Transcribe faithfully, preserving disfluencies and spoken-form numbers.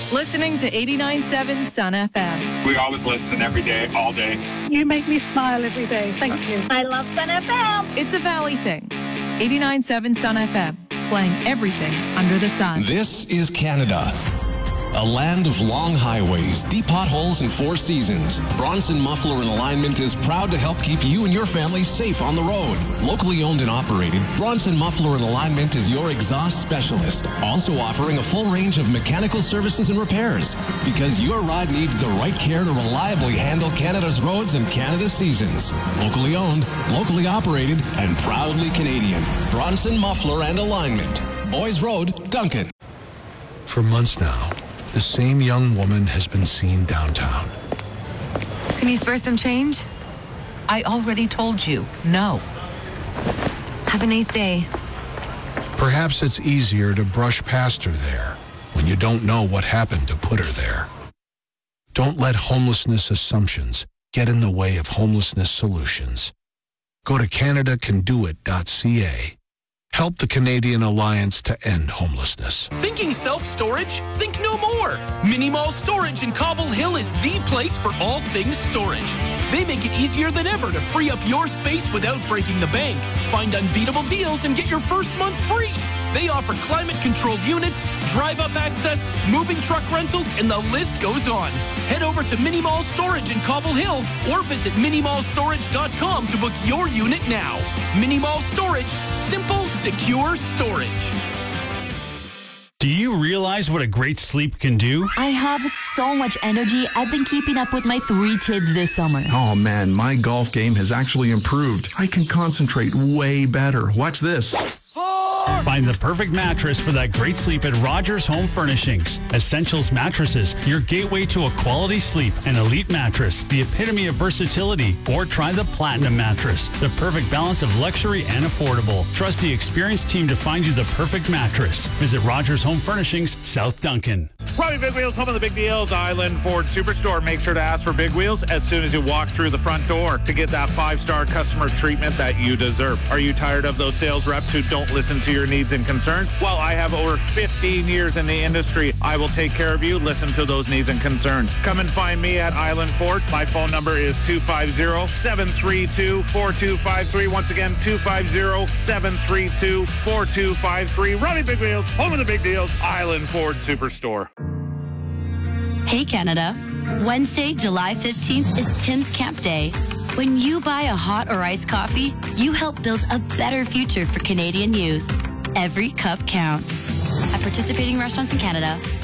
Listening to eighty-nine point seven Sun F M. We always listen every day, all day. You make me smile every day. Thank you. I love Sun F M. It's a Valley thing. eighty-nine point seven Sun F M. Playing everything under the sun. This is Canada. A land of long highways, deep potholes, and four seasons. Bronson Muffler and Alignment is proud to help keep you and your family safe on the road. Locally owned and operated, Bronson Muffler and Alignment is your exhaust specialist. Also offering a full range of mechanical services and repairs. Because your ride needs the right care to reliably handle Canada's roads and Canada's seasons. Locally owned, locally operated, and proudly Canadian. Bronson Muffler and Alignment. Boys Road, Duncan. For months now, the same young woman has been seen downtown. Can you spare some change? I already told you, no. Have a nice day. Perhaps it's easier to brush past her there when you don't know what happened to put her there. Don't let homelessness assumptions get in the way of homelessness solutions. Go to canada can do it dot c a. Help the Canadian Alliance to end homelessness. Thinking self-storage? Think no more. Mini Mall Storage in Cobble Hill is the place for all things storage. They make it easier than ever to free up your space without breaking the bank. Find unbeatable deals and get your first month free. They offer climate-controlled units, drive-up access, moving truck rentals, and the list goes on. Head over to Mini Mall Storage in Cobble Hill or visit mini mall storage dot com to book your unit now. Mini Mall Storage, simple, secure storage. Do you realize what a great sleep can do? I have so much energy. I've been keeping up with my three kids this summer. Oh man, my golf game has actually improved. I can concentrate way better. Watch this. Find the perfect mattress for that great sleep at Rogers Home Furnishings. Essentials Mattresses, your gateway to a quality sleep. An elite mattress, the epitome of versatility. Or try the Platinum Mattress, the perfect balance of luxury and affordable. Trust the experienced team to find you the perfect mattress. Visit Rogers Home Furnishings, South Duncan. Robbie Big Wheels, home of the big deals, Island Ford Superstore. Make sure to ask for Big Wheels as soon as you walk through the front door to get that five-star customer treatment that you deserve. Are you tired of those sales reps who don't listen to your needs and concerns? Well, I have over fifteen years in the industry. I will take care of you. Listen to those needs and concerns. Come and find me at Island Ford. My phone number is two five zero, seven three two, four two five three. Once again, two five zero, seven three two, four two five three. Robbie Big Wheels, home of the big deals, Island Ford Superstore. Hey, Canada. Wednesday, July fifteenth is Tim's Camp Day. When you buy a hot or iced coffee, you help build a better future for Canadian youth. Every cup counts. At participating restaurants in Canada,